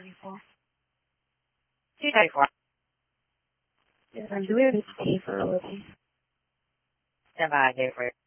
234. 234. Yes, I'm doing this pay for a living. Stand by, Jay, for